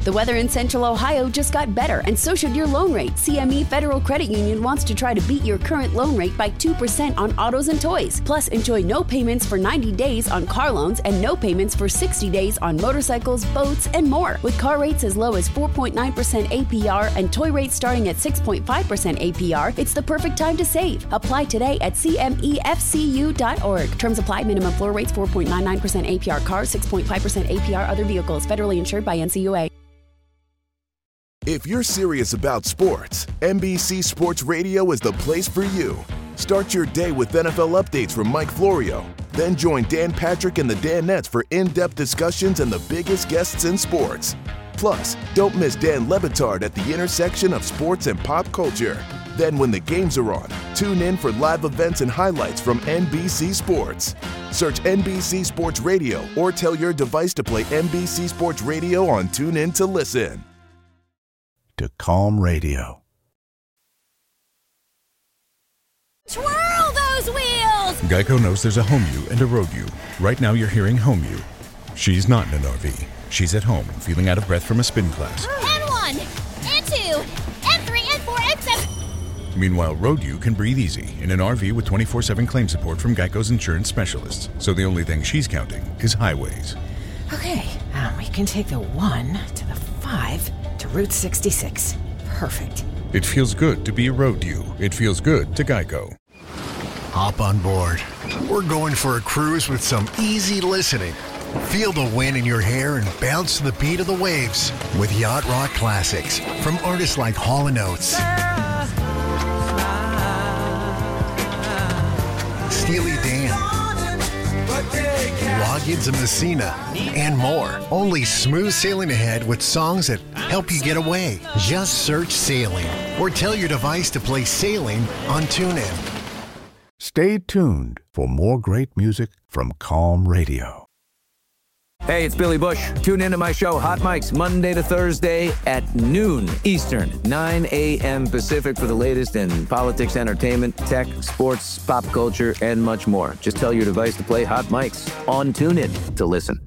The weather in Central Ohio just got better, and so should your loan rate. CME Federal Credit Union wants to try to beat your current loan rate by 2% on autos and toys. Plus, enjoy no payments for 90 days on car loans and no payments for 60 days on motorcycles, boats, and more. With car rates as low as 4.9% APR and toy rates starting at 6.5% APR, it's the perfect time to save. Apply today at CMEFCU.org. Terms apply. Minimum floor rates 4.99% APR cars, 6.5% APR other vehicles. Federally insured by NCUA. If you're serious about sports, NBC Sports Radio is the place for you. Start your day with NFL updates from Mike Florio. Then join Dan Patrick and the Danettes for in-depth discussions and the biggest guests in sports. Plus, don't miss Dan Le Batard at the intersection of sports and pop culture. Then when the games are on, tune in for live events and highlights from NBC Sports. Search NBC Sports Radio or tell your device to play NBC Sports Radio on TuneIn to listen. To Calm Radio. Twirl those wheels! Geico knows there's a home you and a road you. Right now you're hearing home you. She's not in an RV. She's at home, feeling out of breath from a spin class. And 1, and 2, and 3, and 4, and 7. Meanwhile, road you can breathe easy in an RV with 24/7 claim support from Geico's insurance specialists. So the only thing she's counting is highways. Okay, we can take the 1 to the 5 to Route 66. Perfect. It feels good to be a road you. It feels good to Geico. Hop on board. We're going for a cruise with some easy listening. Feel the wind in your hair and bounce to the beat of the waves with Yacht Rock classics from artists like Hall & Oates, Steely Dan, Loggins and Messina, and more. Only smooth sailing ahead with songs that help you get away. Just search Sailing or tell your device to play Sailing on TuneIn. Stay tuned for more great music from Calm Radio. Hey, it's Billy Bush. Tune in to my show, Hot Mics, Monday to Thursday at noon Eastern, 9 a.m. Pacific for the latest in politics, entertainment, tech, sports, pop culture, and much more. Just tell your device to play Hot Mics on TuneIn to listen.